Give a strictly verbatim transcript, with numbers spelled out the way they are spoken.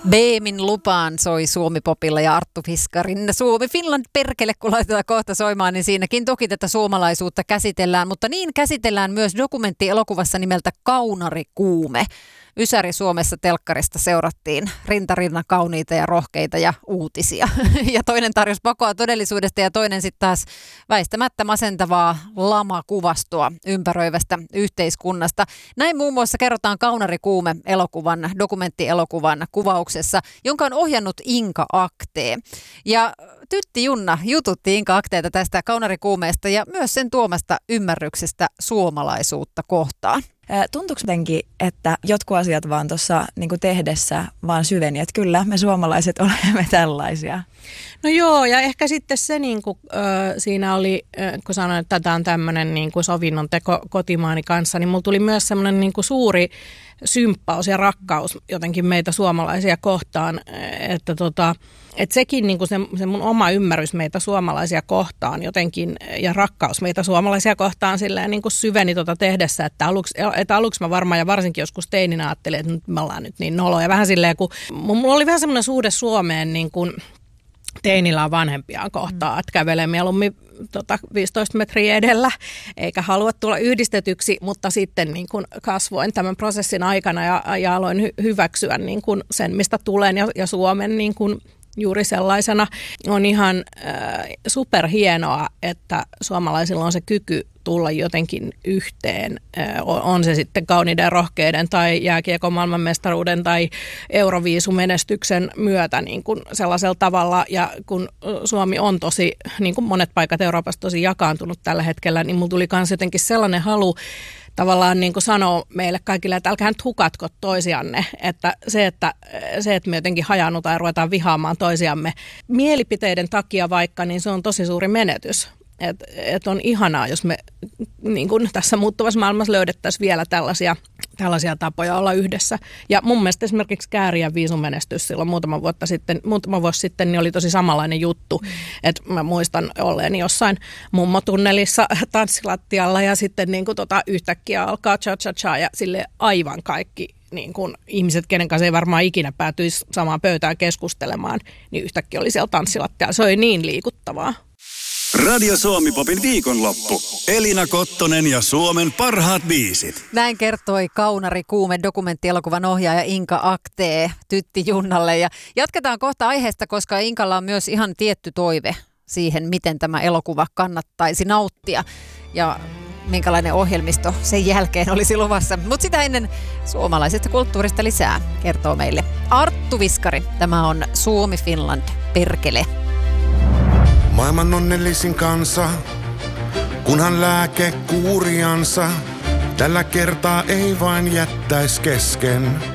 Beemin lupaan soi Suomi-popilla ja Arttu Fiskarin Suomi Finland perkele, kun laitetaan kohta soimaan, niin siinäkin toki tätä suomalaisuutta käsitellään, mutta niin käsitellään myös dokumenttielokuvassa nimeltä Kaunarikuume. Ysäri Suomessa telkkarista seurattiin rintarinnan kauniita ja rohkeita ja uutisia. Ja toinen tarjosi pakoa todellisuudesta ja toinen sitten taas väistämättä masentavaa lamakuvastoa ympäröivästä yhteiskunnasta. Näin muun muassa kerrotaan Kaunarikuume elokuvan, dokumenttielokuvan kuvauksessa, jonka on ohjannut Inka Aktee. Ja Tytti Junna jututti Inka Akteeta tästä Kaunarikuumeesta ja myös sen tuomasta ymmärryksestä suomalaisuutta kohtaan. Tuntuuko jotenkin, että jotkut asiat vaan tuossa niin tehdessä vaan syveni, että kyllä me suomalaiset olemme tällaisia? No joo, ja ehkä sitten se, niin kuin, äh, siinä oli, äh, kun sanoin, että tämä on tämmöinen niin kuin sovinnon teko kotimaani kanssa, niin mulla tuli myös semmoinen niin kuin suuri symppaus ja rakkaus jotenkin meitä suomalaisia kohtaan, että tota, että sekin niin kuin se, se mun oma ymmärrys meitä suomalaisia kohtaan jotenkin ja rakkaus meitä suomalaisia kohtaan silleen niin kuin syveni tota tehdessä, että aluksi, että aluksi mä varmaan ja varsinkin joskus teininä ajattelin, että nyt me ollaan nyt niin noloja. Vähän silleen, kun mulla oli vähän semmoinen suhde Suomeen niin kuin teinillä on vanhempiaan kohtaan, että kävelee mieluummin tota, viisitoista metriä edellä, eikä halua tulla yhdistetyksi, mutta sitten niin kun kasvoin tämän prosessin aikana ja, ja aloin hy- hyväksyä niin kun sen, mistä tulen ja, ja Suomen niin kun juuri sellaisena. On ihan äh, superhienoa, että suomalaisilla on se kyky tulla jotenkin yhteen. Äh, on se sitten kauniiden ja rohkeiden tai jääkiekon maailmanmestaruuden tai Euroviisumenestyksen myötä niin kuin sellaisella tavalla. Ja kun Suomi on tosi, niin kuin monet paikat Euroopassa tosi jakaantunut tällä hetkellä, niin mulla tuli myös jotenkin sellainen halu tavallaan niin kuin sanoo meille kaikille, että älkää nyt hukatko toisianne, että se, että se, että me jotenkin hajannutaan ja ruvetaan vihaamaan toisiamme mielipiteiden takia vaikka, niin se on tosi suuri menetys. Että et on ihanaa, jos me niin kuin tässä muuttuvassa maailmassa löydettäisiin vielä tällaisia, tällaisia tapoja olla yhdessä. Ja mun mielestä esimerkiksi Kääriän viisumenestys silloin muutama, vuotta sitten, muutama vuosi sitten niin oli tosi samanlainen juttu. Mm. Että mä muistan olleeni jossain mummotunnelissa tanssilattialla ja sitten niin kuin tota, yhtäkkiä alkaa cha-cha-cha ja sille aivan kaikki niin kuin ihmiset, kenen kanssa ei varmaan ikinä päätyisi samaan pöytään keskustelemaan, niin yhtäkkiä oli siellä tanssilattialla. Se oli niin liikuttavaa. Radio Suomi-popin viikonloppu. Elina Kottonen ja Suomen parhaat biisit. Näin kertoi Kaunarikuume dokumenttielokuvan ohjaaja Inka Aktee Tytti Junnalle. Ja jatketaan kohta aiheesta, koska Inkalla on myös ihan tietty toive siihen, miten tämä elokuva kannattaisi nauttia. Ja minkälainen ohjelmisto sen jälkeen olisi luvassa. Mutta sitä ennen suomalaisesta kulttuurista lisää kertoo meille Arttu Fiskari. Tämä on Suomi Finland perkele. Maailman onnellisin kansa, kunhan lääke kuuriansa, tällä kertaa ei vain jättäis kesken.